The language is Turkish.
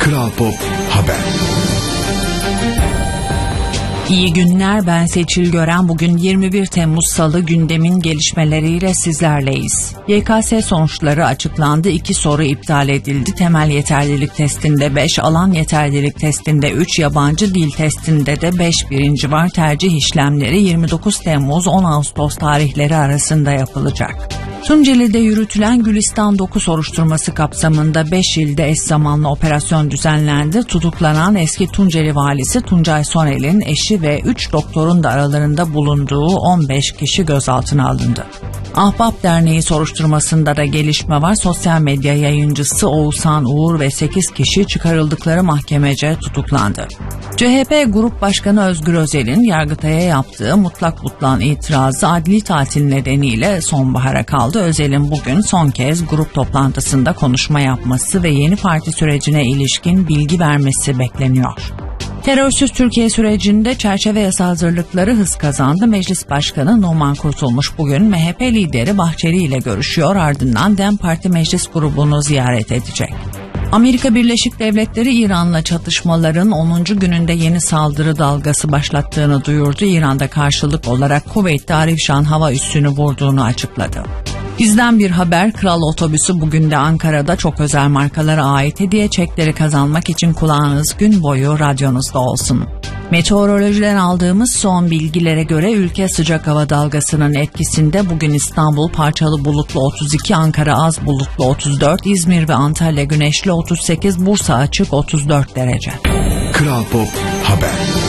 Kral Pop Haber. İyi günler, ben Seçil Gören. Bugün 21 Temmuz Salı, gündemin gelişmeleriyle sizlerleyiz. YKS sonuçları açıklandı. 2 soru iptal edildi. Temel yeterlilik testinde 5, alan yeterlilik testinde 3, yabancı dil testinde de 5 birinci var. Tercih işlemleri 29 Temmuz 10 Ağustos tarihleri arasında yapılacak. Tunceli'de yürütülen Gülistan 9 soruşturması kapsamında 5 ilde eş zamanlı operasyon düzenlendi. Tutuklanan eski Tunceli valisi Tuncay Soner'in eşi ve 3 doktorun da aralarında bulunduğu 15 kişi gözaltına alındı. Ahbap Derneği soruşturmasında da gelişme var. Sosyal medya yayıncısı Oğuzhan Uğur ve 8 kişi çıkarıldıkları mahkemece tutuklandı. CHP Grup Başkanı Özgür Özel'in Yargıtay'a yaptığı mutlak butlan itirazı adli tatil nedeniyle sonbahara kaldı. Özel'in bugün son kez grup toplantısında konuşma yapması ve yeni parti sürecine ilişkin bilgi vermesi bekleniyor. Terörsüz Türkiye sürecinde çerçeve yasa hazırlıkları hız kazandı. Meclis Başkanı Numan Kurtulmuş bugün MHP lideri Bahçeli ile görüşüyor, ardından DEM Parti Meclis grubunu ziyaret edecek. Amerika Birleşik Devletleri İran'la çatışmaların 10. gününde yeni saldırı dalgası başlattığını duyurdu. İran'da karşılık olarak Kuveyt'te Arifşan hava üssünü vurduğunu açıkladı. Bizden bir haber, Kral Otobüsü bugün de Ankara'da çok özel markalara ait hediye çekleri kazanmak için kulağınız gün boyu radyonuzda olsun. Meteorolojiden aldığımız son bilgilere göre ülke sıcak hava dalgasının etkisinde bugün İstanbul parçalı bulutlu 32, Ankara az bulutlu 34, İzmir ve Antalya güneşli 38, Bursa açık 34 derece. Kral Pop Haber.